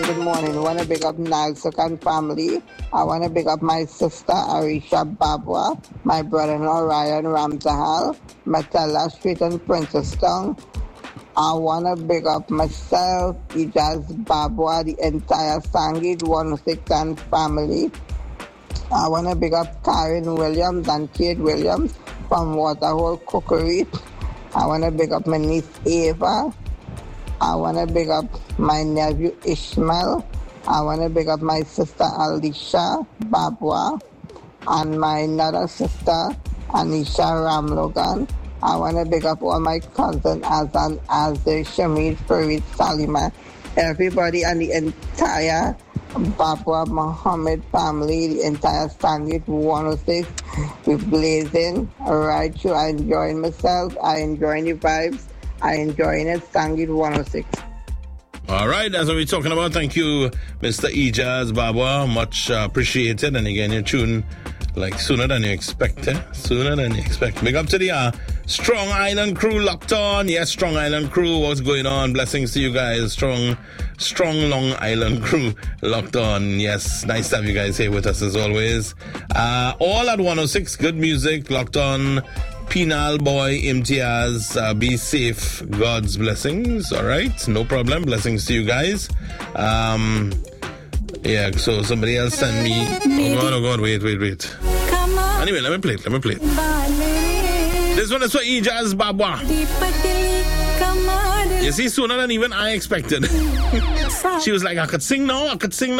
Good morning. I want to big up Nalsukan family. I want to big up my sister Arisha Babwa, my brother-in-law Ryan Ramzahal, Matella Street and Princestown. I want to big up myself, Ijaz Babwa, the entire Sangit 106 and family. I want to big up Karen Williams and Kate Williams from Waterhole Cookery. I want to big up my niece Ava. I want to big up my nephew Ishmael. I want to big up my sister Alicia Babwa and my another sister Anisha Ramlogan. I want to big up all my cousins Azan, Azir, Shamid, Farid, Salima, everybody and the entire Babwa Muhammad family, the entire Sangit 106. We're blazing right through. I enjoying myself. I enjoying the vibes. I enjoying it. Sangit 106. All right, that's what we're talking about. Thank you, Mr. Ijaz Babwa. Much appreciated. And again, your tune like sooner than you expected. Sooner than you expect. Big up to the Strong Island crew locked on. Yes, Strong Island crew. What's going on? Blessings to you guys. Strong Long Island crew locked on. Yes, nice to have you guys here with us as always. All at 106. Good music locked on. Penal Boy, Imtiaz, be safe. God's blessings. All right, no problem. Blessings to you guys. Yeah, so somebody else sent me. Oh God, wait. Anyway, let me play it. This one is for Ijaz Babwa. You see, sooner than even I expected. She was like, I could sing now.